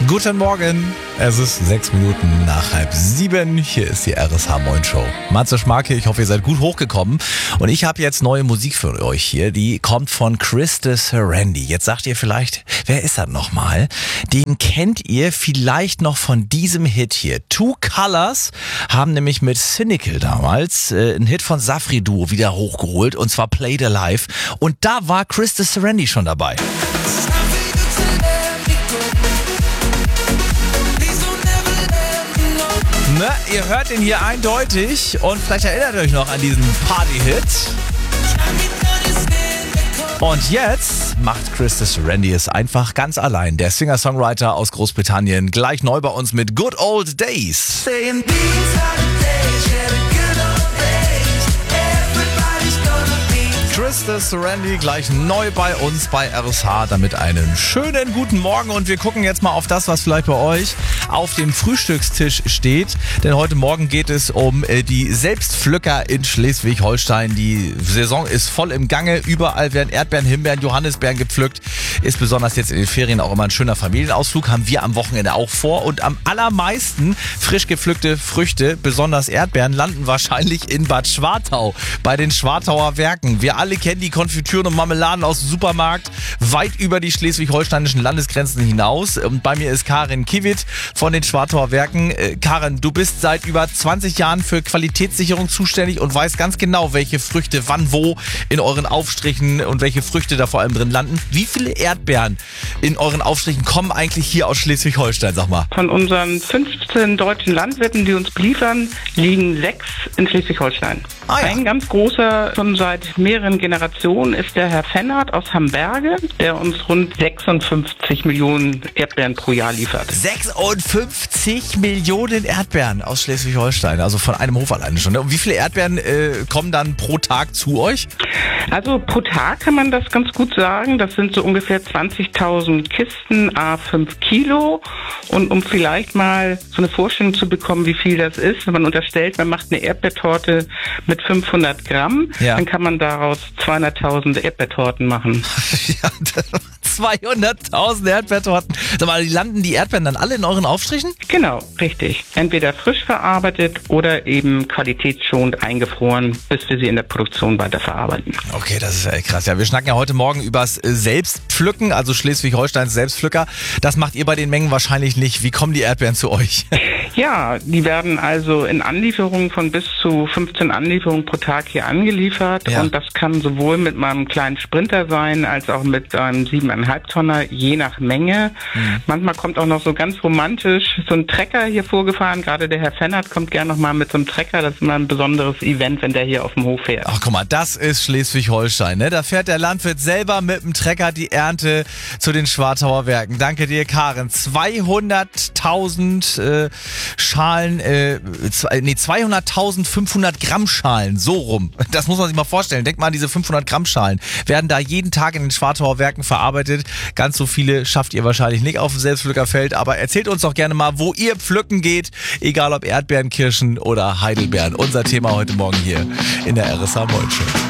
Guten Morgen, es ist 6 Minuten nach 6:30. Hier ist die RSH Moin Show. Matze Schmarke, ich hoffe, ihr seid gut hochgekommen. Und ich habe jetzt neue Musik für euch hier. Die kommt von Krista Serendy. Jetzt sagt ihr vielleicht, wer ist das nochmal? Den kennt ihr vielleicht noch von diesem Hit hier. Two Colors haben nämlich mit Cynical damals einen Hit von Safri Duo wieder hochgeholt. Und zwar Played Alive. Und da war Krista Serendy schon dabei. Ne, ihr hört ihn hier eindeutig und vielleicht erinnert ihr euch noch an diesen Party-Hit. Und jetzt macht Krista Serendy es einfach ganz allein. Der Singer-Songwriter aus Großbritannien, gleich neu bei uns mit Good Old Days. Krista Serendy gleich neu bei uns bei RSH, damit einen schönen guten Morgen. Und wir gucken jetzt mal auf das, was vielleicht bei euch auf dem Frühstückstisch steht. Denn heute Morgen geht es um die Selbstpflücker in Schleswig-Holstein. Die Saison ist voll im Gange. Überall werden Erdbeeren, Himbeeren, Johannisbeeren gepflückt. Ist besonders jetzt in den Ferien auch immer ein schöner Familienausflug. Haben wir am Wochenende auch vor. Und am allermeisten frisch gepflückte Früchte, besonders Erdbeeren, landen wahrscheinlich in Bad Schwartau bei den Schwartauer Werken. Wir alle kennen die Konfitüren und Marmeladen aus dem Supermarkt weit über die schleswig-holsteinischen Landesgrenzen hinaus. Und bei mir ist Karin Kiewit von den Schwartauer Werken. Karin, du bist seit über 20 Jahren für Qualitätssicherung zuständig und weißt ganz genau, welche Früchte wann wo in euren Aufstrichen und welche Früchte da vor allem drin landen. Wie viele Erdbeeren in euren Aufstrichen kommen eigentlich hier aus Schleswig-Holstein, sag mal? Von unseren 15 deutschen Landwirten, die uns beliefern, liegen 6 in Schleswig-Holstein. Ah, ja. Ein ganz großer, schon seit mehreren Generationen, ist der Herr Fennert aus Hamberge, der uns rund 56 Millionen Erdbeeren pro Jahr liefert. 56 Millionen Erdbeeren aus Schleswig-Holstein, also von einem Hof alleine schon. Und wie viele Erdbeeren kommen dann pro Tag zu euch? Also pro Tag kann man das ganz gut sagen. Das sind so ungefähr 20.000 Kisten, à 5 Kilo. Und um vielleicht mal so eine Vorstellung zu bekommen, wie viel das ist, wenn man unterstellt, man macht eine Erdbeertorte mit 500 Gramm, ja, dann kann man daraus 200.000 Erdbeertorten machen. Ja, 200.000 Erdbeertorten. Sag mal, landen die Erdbeeren dann alle in euren Aufstrichen? Genau, richtig. Entweder frisch verarbeitet oder eben qualitätsschonend eingefroren, bis wir sie in der Produktion weiterverarbeiten. Okay, das ist ja krass. Ja, wir schnacken ja heute Morgen übers Selbstpflücken, also Schleswig-Holsteins Selbstpflücker. Das macht ihr bei den Mengen wahrscheinlich nicht. Wie kommen die Erdbeeren zu euch? Ja, die werden also in Anlieferungen von bis zu 15 Anlieferungen pro Tag hier angeliefert. Ja. Und das kann sowohl mit meinem kleinen Sprinter sein, als auch mit einem 7,5 Tonner, je nach Menge. Mhm. Manchmal kommt auch noch so ganz romantisch so ein Trecker hier vorgefahren. Gerade der Herr Fennert kommt gerne noch mal mit so einem Trecker. Das ist immer ein besonderes Event, wenn der hier auf dem Hof fährt. Ach, guck mal, das ist Schleswig-Holstein, ne? Da fährt der Landwirt selber mit dem Trecker die Ernte zu den Schwartauer Werken. Danke dir, Karin. 200.000 Schalen, 200.500 Gramm Schalen, so rum. Das muss man sich mal vorstellen. Denkt mal an diese 500 Gramm Schalen. Werden da jeden Tag in den Schwartauer Werken verarbeitet. Ganz so viele schafft ihr wahrscheinlich nicht auf dem Selbstpflückerfeld, aber erzählt uns doch gerne mal, wo ihr pflücken geht. Egal ob Erdbeeren, Kirschen oder Heidelbeeren. Unser Thema heute Morgen hier in der RSH Moin Show.